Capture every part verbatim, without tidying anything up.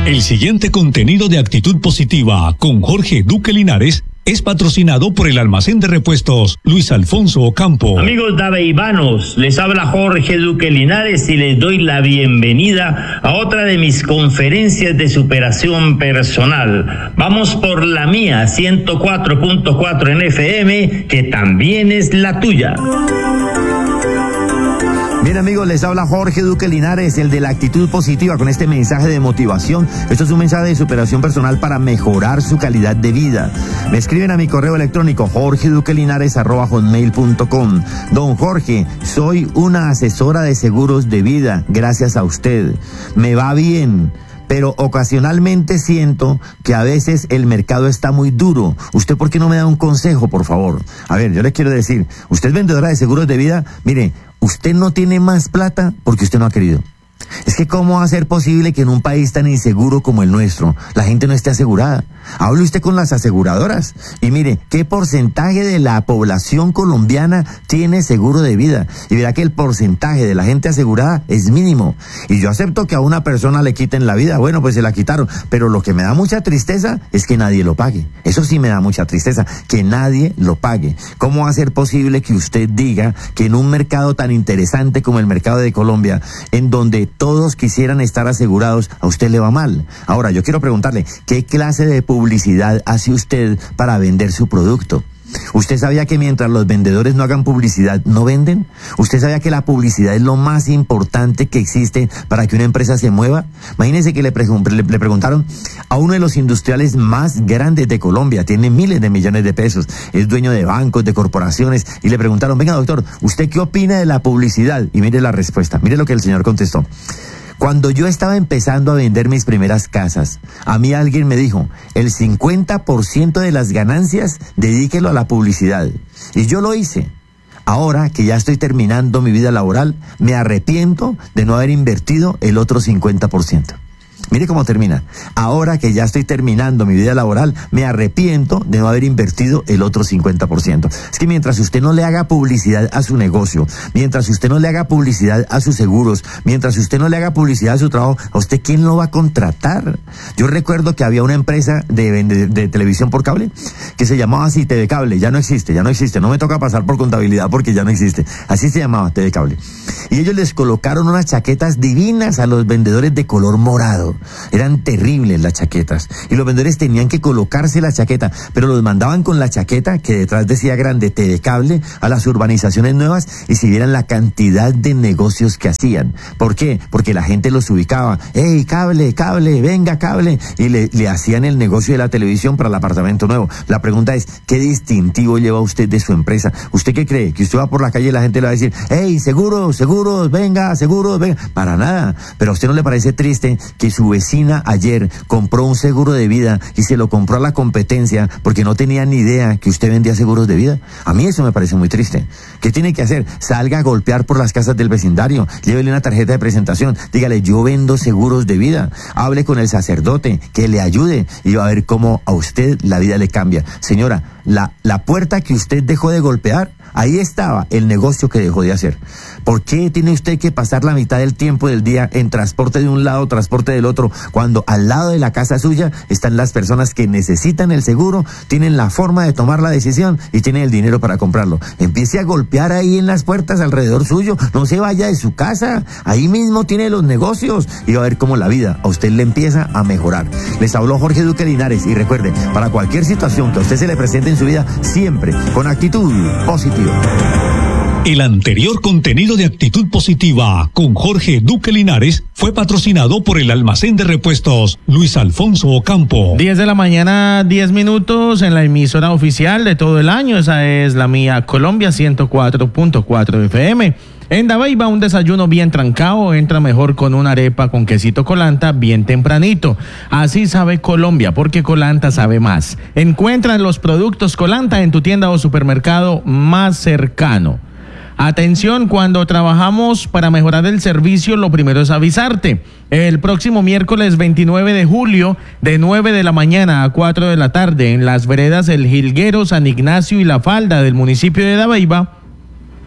El siguiente contenido de Actitud Positiva con Jorge Duque Linares es patrocinado por el almacén de repuestos Luis Alfonso Ocampo. Amigos daveivanos, les habla Jorge Duque Linares y les doy la bienvenida a otra de mis conferencias de superación personal. Vamos por la mía, ciento cuatro punto cuatro en F M, que también es la tuya. Bien, amigos, les habla Jorge Duque Linares, el de la Actitud Positiva, con este mensaje de motivación. Esto es un mensaje de superación personal para mejorar su calidad de vida. Me escriben a mi correo electrónico jorgeduquelinares arroba hotmail punto com. Don Jorge, soy una asesora de seguros de vida, gracias a usted. Me va bien, pero ocasionalmente siento que a veces el mercado está muy duro. ¿Usted por qué no me da un consejo, por favor? A ver, yo le quiero decir, usted es vendedora de seguros de vida, mire, usted no tiene más plata porque usted no ha querido. Es que ¿cómo va a ser posible que en un país tan inseguro como el nuestro la gente no esté asegurada? Hable usted con las aseguradoras y mire qué porcentaje de la población colombiana tiene seguro de vida y verá que el porcentaje de la gente asegurada es mínimo. Y yo acepto que a una persona le quiten la vida, bueno, pues se la quitaron, pero lo que me da mucha tristeza es que nadie lo pague. Eso sí me da mucha tristeza, que nadie lo pague. ¿Cómo va a ser posible que usted diga que en un mercado tan interesante como el mercado de Colombia, en donde todos quisieran estar asegurados, a usted le va mal? Ahora, yo quiero preguntarle, ¿qué clase de publicidad hace usted para vender su producto? ¿Usted sabía que mientras los vendedores no hagan publicidad, no venden? ¿Usted sabía que la publicidad es lo más importante que existe para que una empresa se mueva? Imagínense que le, pre le, le preguntaron a uno de los industriales más grandes de Colombia, tiene miles de millones de pesos, es dueño de bancos, de corporaciones, y le preguntaron, venga doctor, ¿usted qué opina de la publicidad? Y mire la respuesta, mire lo que el señor contestó. Cuando yo estaba empezando a vender mis primeras casas, a mí alguien me dijo, el cincuenta por ciento de las ganancias dedíquelo a la publicidad. Y yo lo hice. Ahora que ya estoy terminando mi vida laboral, me arrepiento de no haber invertido el otro cincuenta por ciento. Mire cómo termina. Ahora que ya estoy terminando mi vida laboral, me arrepiento de no haber invertido el otro cincuenta por ciento. Es que mientras usted no le haga publicidad a su negocio, mientras usted no le haga publicidad a sus seguros, mientras usted no le haga publicidad a su trabajo, ¿a usted quién lo va a contratar? Yo recuerdo que había una empresa de, de, de televisión por cable que se llamaba así, T V Cable. Ya no existe, ya no existe. No me toca pasar por contabilidad porque ya no existe. Así se llamaba, T V Cable. Y ellos les colocaron unas chaquetas divinas a los vendedores de color morado. Eran terribles las chaquetas y los vendedores tenían que colocarse la chaqueta, pero los mandaban con la chaqueta que detrás decía grande T V Cable a las urbanizaciones nuevas y si vieran la cantidad de negocios que hacían. ¿Por qué? Porque la gente los ubicaba. ¡Ey, cable, cable, venga, cable! Y le, le hacían el negocio de la televisión para el apartamento nuevo. La pregunta es, ¿qué distintivo lleva usted de su empresa? ¿Usted qué cree? ¿Que usted va por la calle y la gente le va a decir, ¡ey, seguros, seguros, venga, seguros, venga! Para nada. Pero a usted no le parece triste que su vecina ayer compró un seguro de vida y se lo compró a la competencia porque no tenía ni idea que usted vendía seguros de vida? A mí eso me parece muy triste. ¿Qué tiene que hacer? Salga a golpear por las casas del vecindario, llévele una tarjeta de presentación, dígale, yo vendo seguros de vida, hable con el sacerdote, que le ayude y va a ver cómo a usted la vida le cambia. Señora, la, la puerta que usted dejó de golpear, ahí estaba el negocio que dejó de hacer. ¿Por qué tiene usted que pasar la mitad del tiempo del día en transporte de un lado, transporte del otro, cuando al lado de la casa suya están las personas que necesitan el seguro, tienen la forma de tomar la decisión y tienen el dinero para comprarlo? Empiece a golpear ahí en las puertas alrededor suyo, no se vaya de su casa, ahí mismo tiene los negocios y va a ver cómo la vida a usted le empieza a mejorar. Les habló Jorge Duque Linares y recuerde, para cualquier situación que a usted se le presente en su vida, siempre con actitud positiva. El anterior contenido de Actitud Positiva con Jorge Duque Linares fue patrocinado por el almacén de repuestos Luis Alfonso Ocampo. diez de la mañana, diez minutos en la emisora oficial de todo el año. Esa es la mía, Colombia ciento cuatro punto cuatro F M. En Dabeiba, un desayuno bien trancado entra mejor con una arepa con quesito Colanta bien tempranito. Así sabe Colombia, porque Colanta sabe más. Encuentra los productos Colanta en tu tienda o supermercado más cercano. Atención, cuando trabajamos para mejorar el servicio, lo primero es avisarte. El próximo miércoles veintinueve de julio, de nueve de la mañana a cuatro de la tarde, en las veredas El Jilguero, San Ignacio y La Falda del municipio de Dabeiba,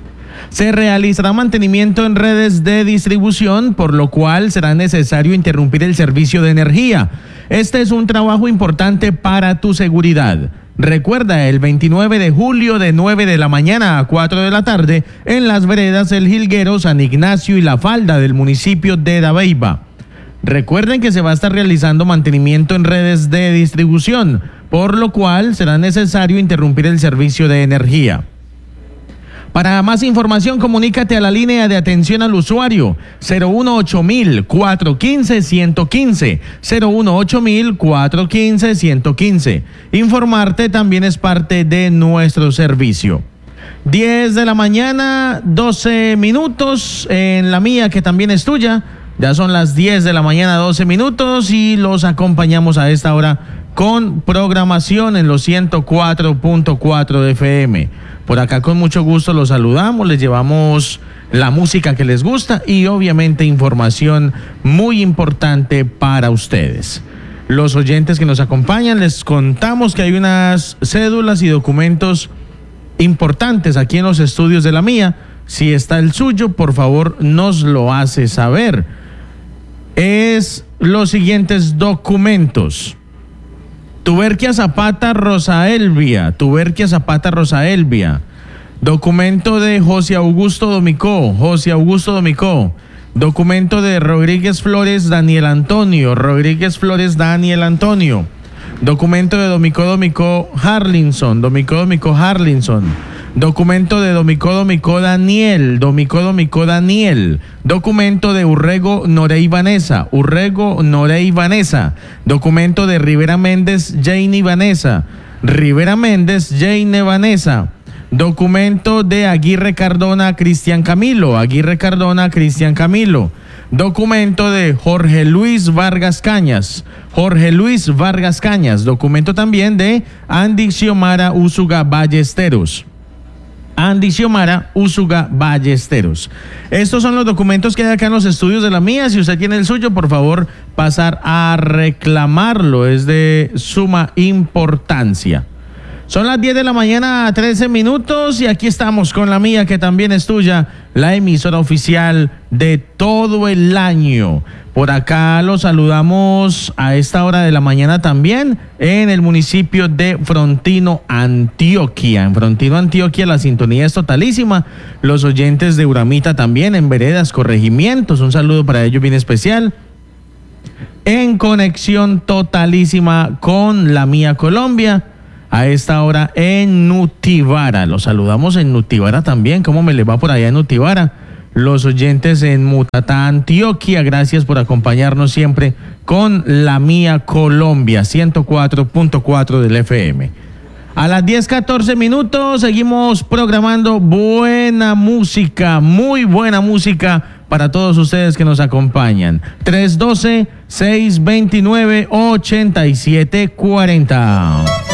Se realizará mantenimiento en redes de distribución, por lo cual será necesario interrumpir el servicio de energía. Este es un trabajo importante para tu seguridad. Recuerda, el veintinueve de julio de nueve de la mañana a cuatro de la tarde en las veredas El Jilguero, San Ignacio y La Falda del municipio de Dabeiba. Recuerden que se va a estar realizando mantenimiento en redes de distribución, por lo cual será necesario interrumpir el servicio de energía. Para más información, comunícate a la línea de atención al usuario cero uno ocho mil, cuatrocientos quince, ciento quince, cero uno ocho mil, cuatrocientos quince, ciento quince. Informarte también es parte de nuestro servicio. diez de la mañana, doce minutos en la mía, que también es tuya. Ya son las diez de la mañana, doce minutos, y los acompañamos a esta hora con programación en los ciento cuatro punto cuatro de F M. Por acá con mucho gusto los saludamos, les llevamos la música que les gusta y obviamente información muy importante para ustedes. Los oyentes que nos acompañan, les contamos que hay unas cédulas y documentos importantes aquí en los estudios de la mía. Si está el suyo, por favor nos lo hace saber. Es los siguientes documentos: Tuberquia Zapata Rosaelvia, Tuberquia Zapata Rosaelvia. Documento de José Augusto Domicó, José Augusto Domicó. Documento de Rodríguez Flores Daniel Antonio, Rodríguez Flores Daniel Antonio. Documento de Domicó Domicó Harlinson, Domicó Domicó Harlinson. Documento de Domicó Domicó Daniel, Domicó Domicó Daniel. Documento de Urrego Norey Vanessa, Urrego Norey Vanessa. Documento de Rivera Méndez Jane Vanessa, Rivera Méndez Jane Vanessa. Documento de Aguirre Cardona Cristian Camilo, Aguirre Cardona Cristian Camilo. Documento de Jorge Luis Vargas Cañas, Jorge Luis Vargas Cañas. Documento también de Andy Xiomara Úsuga Ballesteros, Andy Xiomara Úsuga Ballesteros. Estos son los documentos que hay acá en los estudios de la mía. Si usted tiene el suyo, por favor, pasar a reclamarlo. Es de suma importancia. Son las diez de la mañana, trece minutos, y aquí estamos con la mía, que también es tuya, la emisora oficial de todo el año. Por acá los saludamos a esta hora de la mañana también en el municipio de Frontino, Antioquia. En Frontino, Antioquia, la sintonía es totalísima. Los oyentes de Uramita también, en veredas, corregimientos, un saludo para ellos bien especial. En conexión totalísima con la mía Colombia. A esta hora en Nutibara, los saludamos en Nutibara también. ¿Cómo me les va por allá en Nutibara? Los oyentes en Mutatá, Antioquia, gracias por acompañarnos siempre con la mía Colombia, ciento cuatro punto cuatro del F M. A las diez catorce minutos seguimos programando buena música, muy buena música para todos ustedes que nos acompañan. tres uno dos, seis dos nueve, ocho siete cuatro cero.